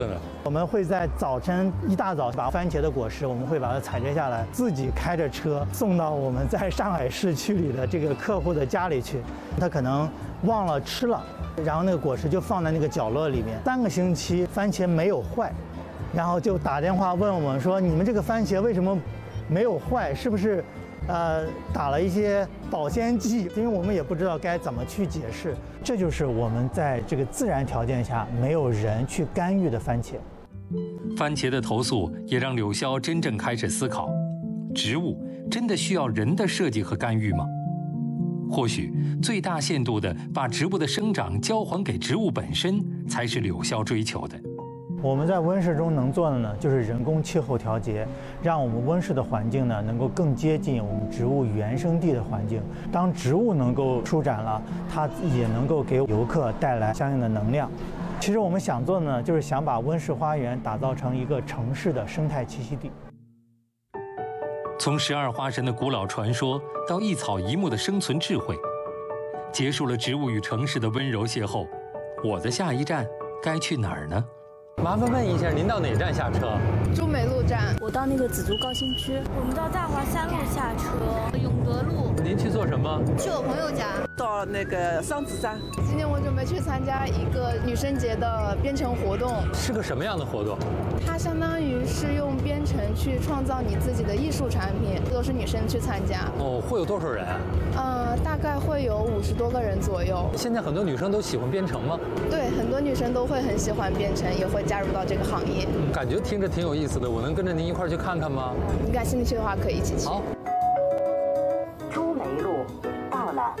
我们会在早晨一大早把番茄的果实，我们会把它采摘下来，自己开着车送到我们在上海市区里的这个客户的家里去。他可能忘了吃了，然后那个果实就放在那个角落里面，3个星期番茄没有坏，然后就打电话问我们说：“你们这个番茄为什么没有坏？是不是打了一些保鲜剂？”因为我们也不知道该怎么去解释。这就是我们在这个自然条件下没有人去干预的番茄。 番茄的投诉也让柳萧真正开始思考：植物真的需要人的设计和干预吗？或许最大限度地把植物的生长交还给植物本身，才是柳萧追求的。 我们在温室中能做的呢，就是人工气候调节，让我们温室的环境呢能够更接近我们植物原生地的环境。当植物能够舒展了，它也能够给游客带来相应的能量。其实我们想做的呢，就是想把温室花园打造成一个城市的生态栖息地。 从12花神的古老传说到一草一木的生存智慧，结束了植物与城市的温柔邂逅，我的下一站该去哪儿呢？ 麻烦问一下，您到哪站下车？ 中美路站。 我到那个紫竹高新区。我们到大华3路下车。永德路。 您去做什么？ 去我朋友家。 到那个桑梓站。 今天我准备去参加一个女生节的编程活动。 是个什么样的活动？ 它相当于是用编程去创造你自己的艺术产品，都是女生去参加。 哦，会有多少人？ 大概会有50多个人左右。 现在很多女生都喜欢编程吗？ 对，很多女生都会很喜欢编程，也会加入到这个行业。 感觉听着挺有意思的，我能跟着您一块儿去看看吗？ 你感兴趣的话，可以一起去。 好。 朱梅路到了。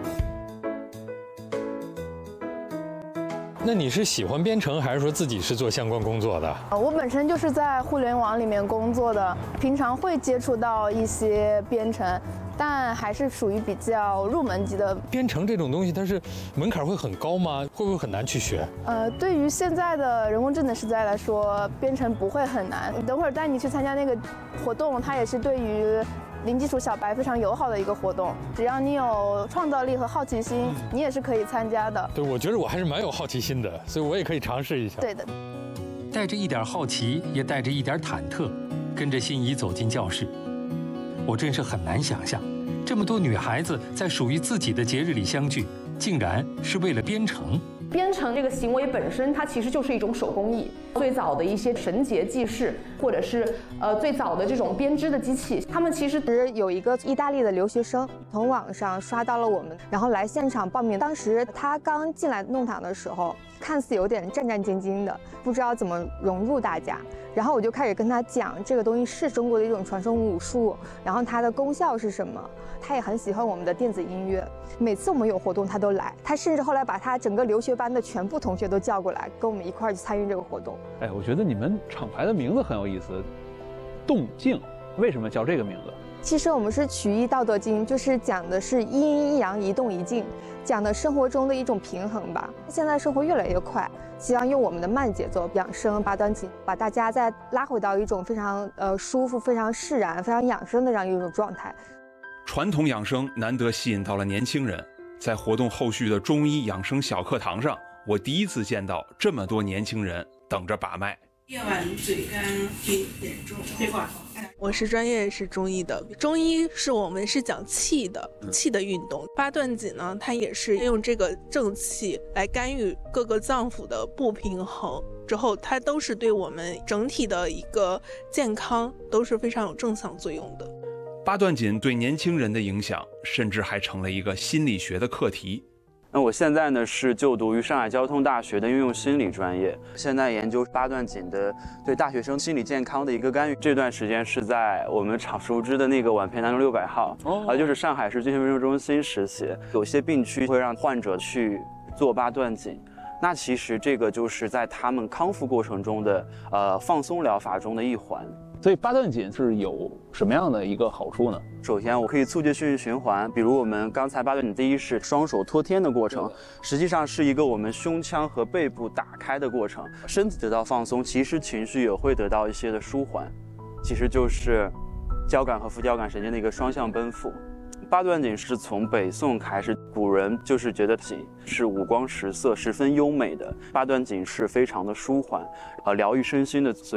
那你是喜欢编程，还是说自己是做相关工作的？ 我本身就是在互联网里面工作的，平常会接触到一些编程，但还是属于比较入门级的。 编程这种东西，它是门槛会很高吗？会不会很难去学？ 对于现在的人工智能时代来说，编程不会很难。等会儿带你去参加那个活动，它也是对于零基础小白非常友好的一个活动，只要你有创造力和好奇心，你也是可以参加的。 对，我觉得我还是蛮有好奇心的，所以我也可以尝试一下。 对的， 带着一点好奇，也带着一点忐忑，跟着心怡走进教室。我真是很难想象，这么多女孩子在属于自己的节日里相聚，竟然是为了编程。 编程这个行为本身，它其实就是一种手工艺。最早的一些绳结记事，或者是最早的这种编织的机器，他们其实有一个意大利的留学生从网上刷到了我们，然后来现场报名。当时他刚进来弄堂的时候，看似有点战战兢兢的，不知道怎么融入大家。然后我就开始跟他讲，这个东西是中国的一种传统武术，然后它的功效是什么。他也很喜欢我们的电子音乐，每次我们有活动他都来。他甚至后来把他整个留学班的全部同学都叫过来，跟我们一块儿去参与这个活动。 哎，我觉得你们厂牌的名字很有意思，动静，为什么叫这个名字？ 其实我们是取义《道德经》，就是讲的是一阴一阳，一动一静，讲的生活中的一种平衡吧。现在生活越来越快，希望用我们的慢节奏养生八段锦，把大家再拉回到一种非常舒服、非常释然、非常养生的这样一种状态。 传统养生难得吸引到了年轻人，在活动后续的中医养生小课堂上，我第一次见到这么多年轻人等着把脉。 夜晚嘴干鼻眼重，别挂。 我是专业是中医的，中医我们是讲气的，气的运动。八段锦呢，它也是用这个正气来干预各个脏腑的不平衡，之后它都是对我们整体的一个健康都是非常有正向作用的。 八段锦对年轻人的影响，甚至还成了一个心理学的课题。 那我现在呢是就读于上海交通大学的应用心理专业，现在研究八段锦的对大学生心理健康的一个干预。这段时间是在我们厂熟知的那个宛平南路600号，就是上海市精神卫生中心实习。有些病区会让患者去做八段锦，那其实这个就是在他们康复过程中的放松疗法中的一环。 所以八段锦是有什么样的一个好处呢？ 首先，我可以促进血液循环。比如我们刚才八段锦第一式双手托天的过程，实际上是一个我们胸腔和背部打开的过程，身体得到放松，其实情绪也会得到一些的舒缓。其实就是交感和副交感神经的一个双向奔赴。 八段锦是从北宋开始，古人就是觉得锦是五光十色、十分优美的。八段锦是非常的舒缓，疗愈身心的。